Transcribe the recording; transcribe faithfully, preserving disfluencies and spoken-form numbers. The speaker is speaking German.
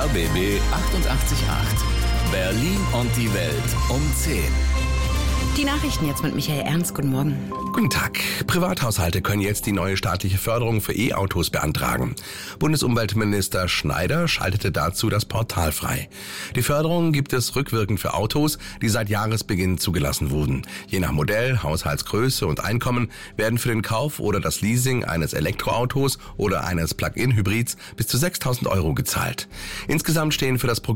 R B B achtundachtzig Komma acht. Berlin und die Welt um zehn. Die Nachrichten jetzt mit Michael Ernst. Guten Morgen. Guten Tag. Privathaushalte können jetzt die neue staatliche Förderung für E-Autos beantragen. Bundesumweltminister Schneider schaltete dazu das Portal frei. Die Förderung gibt es rückwirkend für Autos, die seit Jahresbeginn zugelassen wurden. Je nach Modell, Haushaltsgröße und Einkommen werden für den Kauf oder das Leasing eines Elektroautos oder eines Plug-in-Hybrids bis zu sechstausend Euro gezahlt. Insgesamt stehen für das Programm